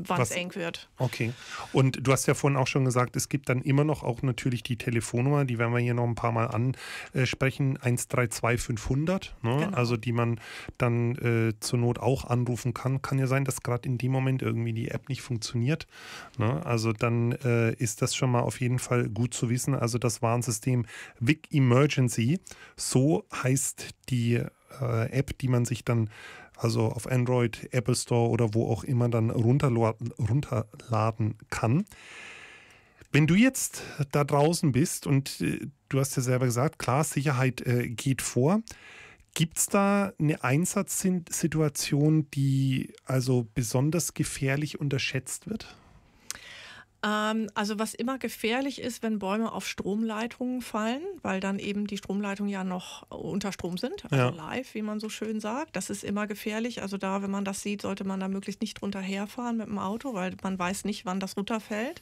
wann es eng wird. Okay. Und du hast ja vorhin auch schon gesagt, es gibt dann immer noch auch natürlich die Telefonnummer, die werden wir hier noch ein paar Mal ansprechen, 132500, ne? Genau. Also die man dann zur Not auch anrufen kann. Kann ja sein, dass gerade in dem Moment irgendwie die App nicht funktioniert, ne? Also dann ist das schon mal auf jeden Fall gut zu wissen. Also das Warnsystem Vic Emergency, so heißt die App, die man sich dann also auf Android, Apple Store oder wo auch immer dann runterladen kann. Wenn du jetzt da draußen bist und du hast ja selber gesagt, klar, Sicherheit geht vor. Gibt es da eine Einsatzsituation, die also besonders gefährlich unterschätzt wird? Also was immer gefährlich ist, wenn Bäume auf Stromleitungen fallen, weil dann eben die Stromleitungen ja noch unter Strom sind, also live, wie man so schön sagt. Das ist immer gefährlich. Also da, wenn man das sieht, sollte man da möglichst nicht drunter herfahren mit dem Auto, weil man weiß nicht, wann das runterfällt.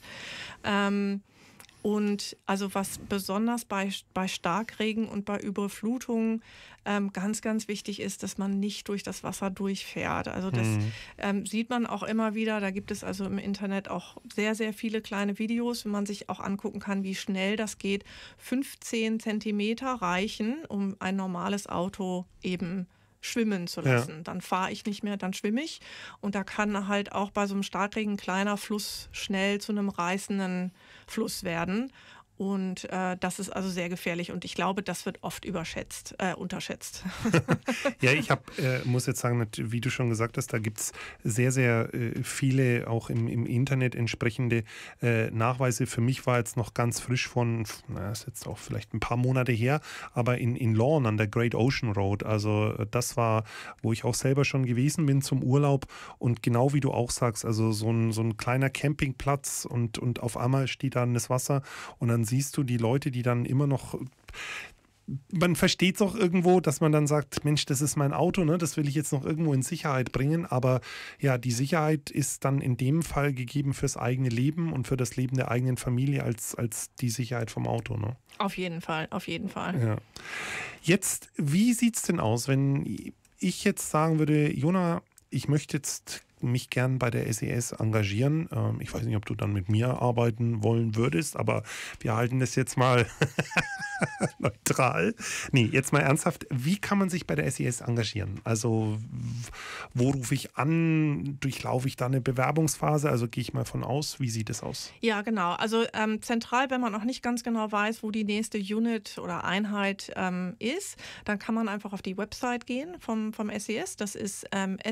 Und also was besonders bei Starkregen und bei Überflutungen ganz, ganz wichtig ist, dass man nicht durch das Wasser durchfährt. Also das sieht man auch immer wieder. Da gibt es also im Internet auch sehr, sehr viele kleine Videos, wo man sich auch angucken kann, wie schnell das geht. 15 Zentimeter reichen, um ein normales Auto eben schwimmen zu lassen. Ja. Dann fahre ich nicht mehr, dann schwimme ich. Und da kann halt auch bei so einem Starkregen ein kleiner Fluss schnell zu einem reißenden Fluss werden. Und das ist also sehr gefährlich und ich glaube, das wird oft unterschätzt. Ja, ich muss jetzt sagen, wie du schon gesagt hast, da gibt es sehr, sehr viele auch im Internet entsprechende Nachweise. Für mich war jetzt noch ganz frisch ist jetzt auch vielleicht ein paar Monate her, aber in Lorne an der Great Ocean Road, also das war, wo ich auch selber schon gewesen bin zum Urlaub und genau wie du auch sagst, also so ein kleiner Campingplatz und auf einmal steht da das Wasser und dann siehst du die Leute, die dann immer noch, man versteht es auch irgendwo, dass man dann sagt, Mensch, das ist mein Auto, ne? Das will ich jetzt noch irgendwo in Sicherheit bringen, aber ja, die Sicherheit ist dann in dem Fall gegeben fürs eigene Leben und für das Leben der eigenen Familie als die Sicherheit vom Auto, ne? Auf jeden Fall, auf jeden Fall. Ja. Jetzt, wie sieht es denn aus, wenn ich jetzt sagen würde, Jona, ich möchte jetzt mich gern bei der SES engagieren. Ich weiß nicht, ob du dann mit mir arbeiten wollen würdest, aber wir halten das jetzt mal neutral. Nee, jetzt mal ernsthaft. Wie kann man sich bei der SES engagieren? Also wo rufe ich an? Durchlaufe ich da eine Bewerbungsphase? Also gehe ich mal von aus. Wie sieht es aus? Ja, genau. Also zentral, wenn man noch nicht ganz genau weiß, wo die nächste Unit oder Einheit ist, dann kann man einfach auf die Website gehen vom SES. Das ist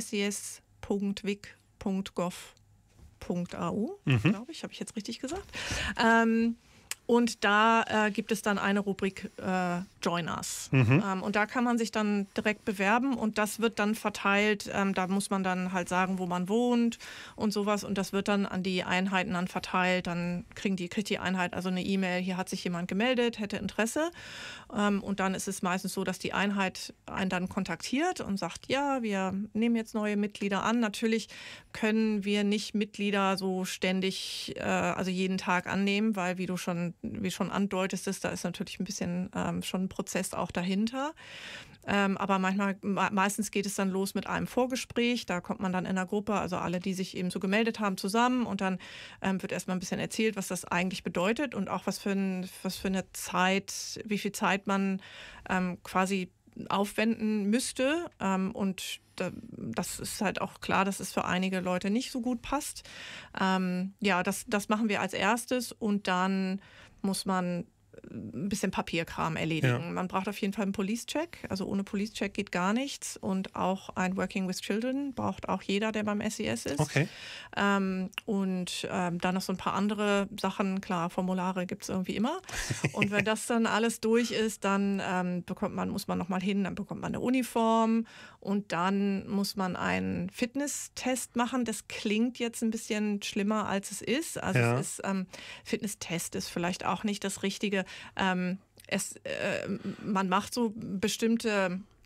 ses.wic.gov.au, glaube ich, habe ich jetzt richtig gesagt. Und da gibt es dann eine Rubrik Join Us. Und da kann man sich dann direkt bewerben und das wird dann verteilt. Da muss man dann halt sagen, wo man wohnt und sowas. Und das wird dann an die Einheiten dann verteilt. Dann kriegt die Einheit also eine E-Mail, hier hat sich jemand gemeldet, hätte Interesse. Und dann ist es meistens so, dass die Einheit einen dann kontaktiert und sagt, ja, wir nehmen jetzt neue Mitglieder an. Natürlich können wir nicht Mitglieder so ständig, also jeden Tag annehmen, weil wie schon andeutest, da ist natürlich ein bisschen schon ein Prozess auch dahinter. Aber meistens geht es dann los mit einem Vorgespräch. Da kommt man dann in einer Gruppe, also alle, die sich eben so gemeldet haben, zusammen. Und dann wird erstmal ein bisschen erzählt, was das eigentlich bedeutet und auch was für eine Zeit, wie viel Zeit man quasi aufwenden müsste. Und das ist halt auch klar, dass es für einige Leute nicht so gut passt. Ja, das machen wir als erstes und dann muss man ein bisschen Papierkram erledigen. Ja. Man braucht auf jeden Fall einen Police-Check. Also ohne Police-Check geht gar nichts. Und auch ein Working with Children braucht auch jeder, der beim SES ist. Okay. Dann noch so ein paar andere Sachen. Klar, Formulare gibt es irgendwie immer. Und wenn das dann alles durch ist, dann muss man nochmal hin, dann bekommt man eine Uniform und dann muss man einen Fitnesstest machen. Das klingt jetzt ein bisschen schlimmer, als es ist. Also ja. Fitnesstest ist vielleicht auch nicht das Richtige. Man macht so bestimmte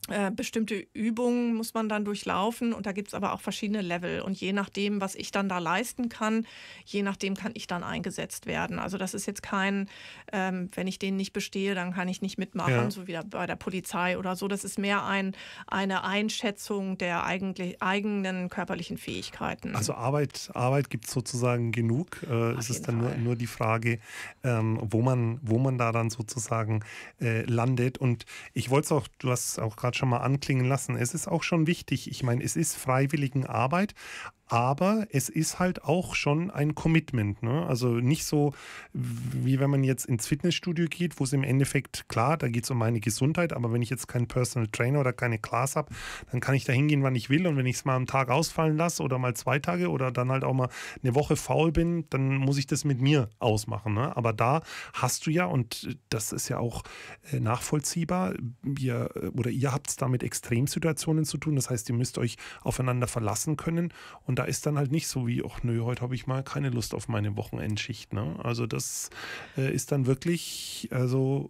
Bestimmte Übungen muss man dann durchlaufen und da gibt es aber auch verschiedene Level und je nachdem, was ich dann da leisten kann, je nachdem kann ich dann eingesetzt werden. Also das ist jetzt kein, wenn ich den nicht bestehe, dann kann ich nicht mitmachen, so wie bei der Polizei oder so. Das ist mehr eine Einschätzung der eigenen körperlichen Fähigkeiten. Also Arbeit gibt es sozusagen genug. Es ist dann nur die Frage, wo man da dann sozusagen landet. Und ich wollte es auch, du hast es auch gerade schon mal anklingen lassen, es ist auch schon wichtig, ich meine, es ist Freiwilligenarbeit, aber es ist halt auch schon ein Commitment. Ne? Also nicht so, wie wenn man jetzt ins Fitnessstudio geht, wo es im Endeffekt, klar, da geht es um meine Gesundheit, aber wenn ich jetzt keinen Personal Trainer oder keine Class habe, dann kann ich da hingehen, wann ich will. Und wenn ich es mal am Tag ausfallen lasse oder mal 2 Tage oder dann halt auch mal eine Woche faul bin, dann muss ich das mit mir ausmachen. Ne? Aber da hast du ja, und das ist ja auch nachvollziehbar, ihr habt es da mit Extremsituationen zu tun. Das heißt, ihr müsst euch aufeinander verlassen können. Und da ist dann halt nicht so wie, ach nö, heute habe ich mal keine Lust auf meine Wochenendschicht. Ne? Also das ist dann wirklich, also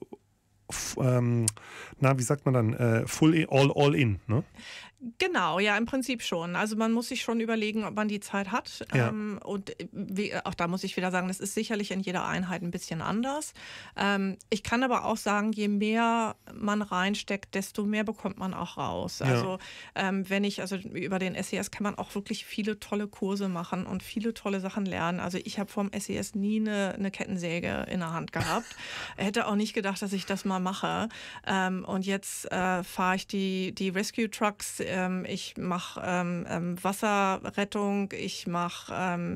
wie sagt man dann, full all in, ne? Genau, ja, im Prinzip schon. Also man muss sich schon überlegen, ob man die Zeit hat. Ja. Und auch da muss ich wieder sagen, das ist sicherlich in jeder Einheit ein bisschen anders. Ich kann aber auch sagen, je mehr man reinsteckt, desto mehr bekommt man auch raus. Also über den SES kann man auch wirklich viele tolle Kurse machen und viele tolle Sachen lernen. Also ich habe vom SES nie eine Kettensäge in der Hand gehabt. Hätte auch nicht gedacht, dass ich das mal mache. Und jetzt fahre ich die Rescue Trucks. Ich mache Wasserrettung, ich mache,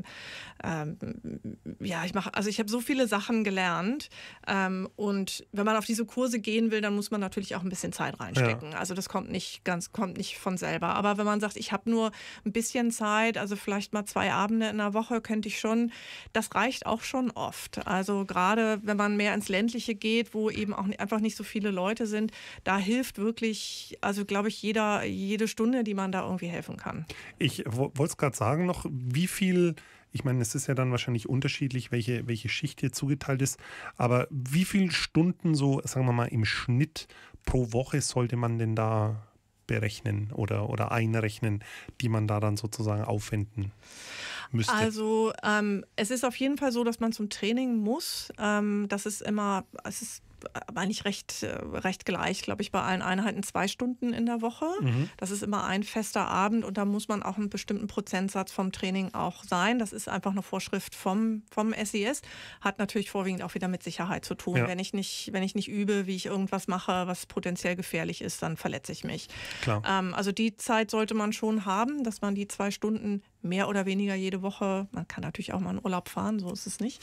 ich habe so viele Sachen gelernt. Und wenn man auf diese Kurse gehen will, dann muss man natürlich auch ein bisschen Zeit reinstecken. Ja. Also das kommt nicht von selber. Aber wenn man sagt, ich habe nur ein bisschen Zeit, also vielleicht mal 2 Abende in der Woche, könnte ich schon, das reicht auch schon oft. Also gerade wenn man mehr ins Ländliche geht, wo eben auch einfach nicht so viele Leute sind, da hilft wirklich, also glaube ich, jede Stunde, die man da irgendwie helfen kann. Ich wollte es gerade sagen noch, wie viel, ich meine, es ist ja dann wahrscheinlich unterschiedlich, welche Schicht hier zugeteilt ist, aber wie viele Stunden so, sagen wir mal, im Schnitt pro Woche sollte man denn da berechnen oder einrechnen, die man da dann sozusagen aufwenden müsste? Also es ist auf jeden Fall so, dass man zum Training muss. Es ist eigentlich recht gleich, glaube ich, bei allen Einheiten 2 Stunden in der Woche. Mhm. Das ist immer ein fester Abend und da muss man auch einen bestimmten Prozentsatz vom Training auch sein. Das ist einfach eine Vorschrift vom SES. Hat natürlich vorwiegend auch wieder mit Sicherheit zu tun. Ja. Wenn ich nicht übe, wie ich irgendwas mache, was potenziell gefährlich ist, dann verletze ich mich. Klar. Also die Zeit sollte man schon haben, dass man die 2 Stunden mehr oder weniger jede Woche, man kann natürlich auch mal in Urlaub fahren, so ist es nicht.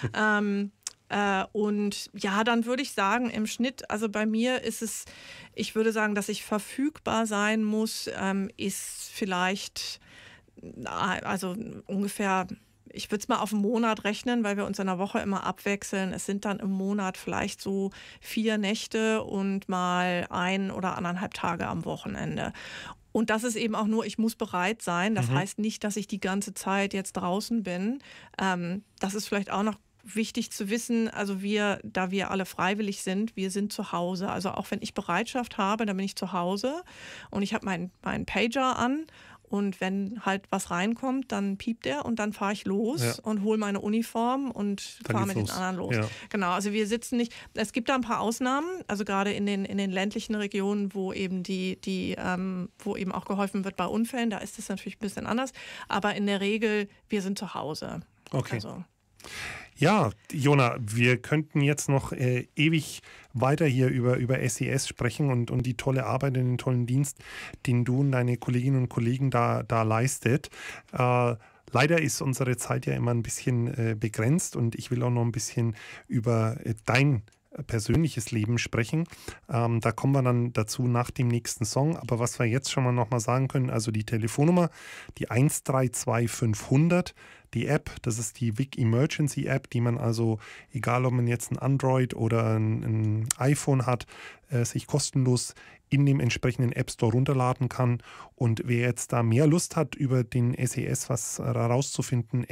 Und ja, dann würde ich sagen, im Schnitt, also bei mir ist es, ich würde sagen, dass ich verfügbar sein muss, ist vielleicht, also ungefähr, ich würde es mal auf einen Monat rechnen, weil wir uns in der Woche immer abwechseln. Es sind dann im Monat vielleicht so 4 Nächte und mal 1 oder 1,5 Tage am Wochenende. Und das ist eben auch nur, ich muss bereit sein. Das heißt nicht, dass ich die ganze Zeit jetzt draußen bin. Das ist vielleicht auch noch wichtig zu wissen, also da wir alle freiwillig sind, wir sind zu Hause. Also auch wenn ich Bereitschaft habe, dann bin ich zu Hause und ich habe meinen Pager an und wenn halt was reinkommt, dann piept er und dann fahre ich los und hole meine Uniform und fahre mit den anderen los. Ja. Genau, also wir sitzen nicht, es gibt da ein paar Ausnahmen, also gerade in den ländlichen Regionen, wo eben wo eben auch geholfen wird bei Unfällen, da ist es natürlich ein bisschen anders, aber in der Regel, wir sind zu Hause. Okay. Also. Ja, Jona, wir könnten jetzt noch ewig weiter hier über SES sprechen und die tolle Arbeit und den tollen Dienst, den du und deine Kolleginnen und Kollegen da leistet. Leider ist unsere Zeit ja immer ein bisschen begrenzt und ich will auch noch ein bisschen über dein persönliches Leben sprechen. Da kommen wir dann dazu nach dem nächsten Song. Aber was wir jetzt schon mal nochmal sagen können, also die Telefonnummer, die 132 500 die App, das ist die WIC Emergency App, die man also, egal ob man jetzt ein Android oder ein iPhone hat, sich kostenlos in dem entsprechenden App Store runterladen kann. Und wer jetzt da mehr Lust hat, über den SES was herauszufinden,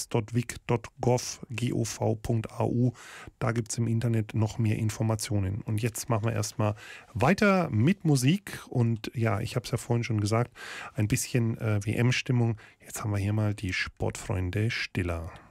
ses.wic.gov.au, da gibt es im Internet noch mehr Informationen. Und jetzt machen wir erstmal weiter mit Musik. Und ja, ich habe es ja vorhin schon gesagt, ein bisschen WM-Stimmung. Jetzt haben wir hier mal die Sportfreunde Stiller.